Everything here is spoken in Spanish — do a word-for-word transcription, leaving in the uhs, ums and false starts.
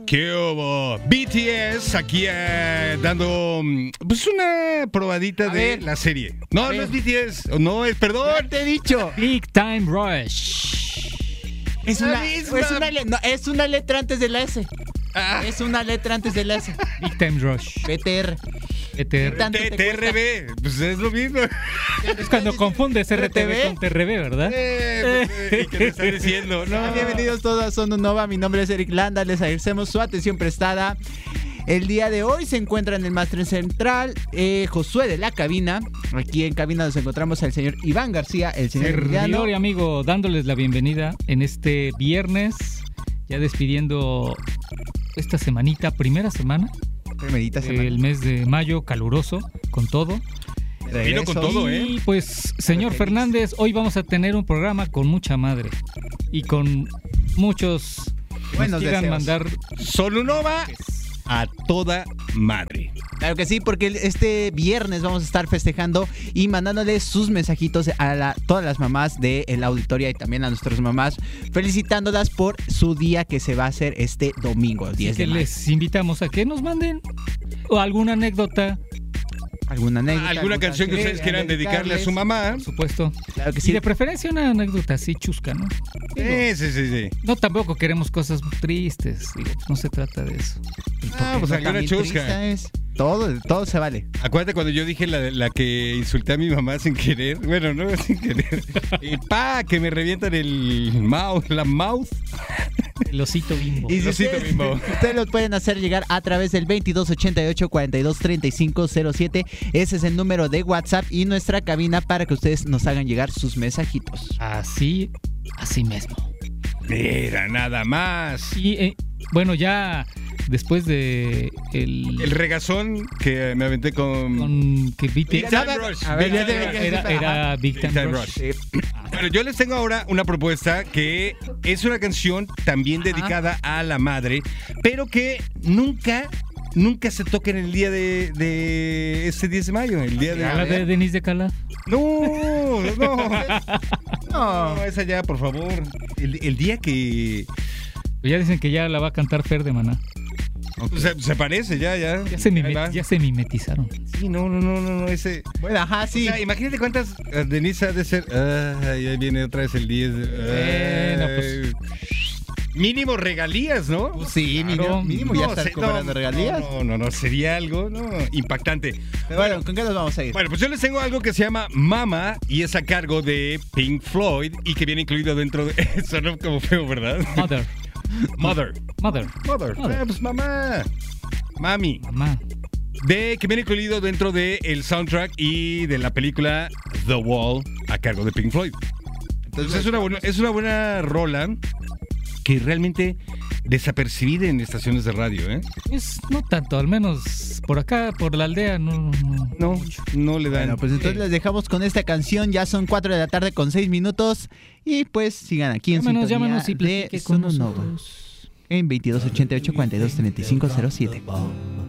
¿Qué hubo? B T S aquí eh, dando pues una probadita A de ver. la serie. No, A no ver. es B T S, no es, perdón. Ya te he dicho. Big Time Rush. Es La una, misma. es, una le- no, es una letra antes de la S. Ah, Es una letra antes de la S. Big Time Rush. B T R. E T R. tanto T- te TRB, pues es lo mismo. Es cuando confundes R T V con T R V, ¿verdad? Eh, pues, eh, ¿y qué te está diciendo? No. Ah, bienvenidos todos a Sono Nova. Mi nombre es Eric Landa. Les agradecemos su atención prestada. El día de hoy se encuentra en el máster central eh, Josué de la cabina. Aquí en cabina nos encontramos al señor Iván García, el señor Emiliano. Servidor y amigo, dándoles la bienvenida en este viernes, ya despidiendo esta semanita, primera semana Primerita semana. del mes de mayo, caluroso, con todo. Vino con todo, ¿eh? Y pues, señor Feliz. Fernández, hoy vamos a tener un programa con mucha madre y con muchos Buenos nos quieran deseos. mandar. Sonunova a toda madre. Claro que sí, porque este viernes vamos a estar festejando y mandándoles sus mensajitos a la- todas las mamás del auditorio y también a nuestras mamás, felicitándolas por su día que se va a hacer este domingo, el Así diez que de mayo. les invitamos a que nos manden o alguna anécdota, ¿Alguna anécdota? ¿Alguna algún canción que canción ustedes quieran dedicarle a su dedicarles? mamá? por supuesto. Claro que Y sí. de preferencia una anécdota así chusca, ¿no? Sí, sí, sí, sí. No, tampoco queremos cosas muy tristes. Digo, no se trata de eso. Ah, pues No, alguna también chusca. triste es- Todo, todo se vale. Acuérdate cuando yo dije la, la que insulté a mi mamá sin querer. Bueno, no sin querer. Y pa, que me revientan el mouth, la mouth. El osito bimbo. Y si Lo siento, ustedes, Bimbo. ustedes lo pueden hacer llegar a través del veintidós ochenta y ocho cuarenta y dos treinta y cinco cero siete. Ese es el número de WhatsApp y nuestra cabina para que ustedes nos hagan llegar sus mensajitos. Así, así mismo. Mira, nada más. Y eh, bueno, ya después de el, El regazón que me aventé con... con que B T Big S Time Rush. A ver, Big ya te Time ve que- Rush. era, era Big Big Time Time Rush. Rush. Bueno, yo les tengo ahora una propuesta que es una canción también Ajá. dedicada a la madre, pero que nunca, nunca se toca en el día de, de este diez de mayo, el día de... ¿A la de Denise de Cala? No, no, No. no, esa ya, por favor. El, el día que... Pues ya dicen que ya la va a cantar Fer de Maná. Se, se parece, ya, ya. Ya se, Ahí mimet- va. ya se mimetizaron. Sí, no, no, no, no, no, ese... Bueno, ajá, sí. O sea, imagínate cuántas eh, Denise ha de ser. Ay, ahí viene otra vez el diez. Bueno, pues. Mínimo regalías, ¿no? Pues sí, Claro. mínimo, mínimo ya No, estar se- cobrando no, regalías. No, no, no, sería algo, ¿no? Impactante. Pero bueno, ¿con qué nos vamos a ir? Bueno, pues yo les tengo algo que se llama Mama y es a cargo de Pink Floyd y que viene incluido dentro de. Sonó como feo, ¿verdad? Mother. Mother. Mother. Mother. Mother. Ah, pues mamá. Mami. Mamá. De que viene incluido dentro del soundtrack y de la película The Wall a cargo de Pink Floyd. Entonces es una buena, es una buena rola que realmente desapercibida en estaciones de radio, ¿eh? Pues no tanto, al menos por acá, por la aldea, no. no. No, no le dan. Bueno, pues entonces les dejamos con esta canción. Ya son cuatro de la tarde con seis minutos. Y pues sigan aquí en Llámanos, sintonía llámanos y de platique con Sono Nova nosotros. en veintidós ochenta y ocho cuarenta y dos treinta y cinco cero siete. Ball.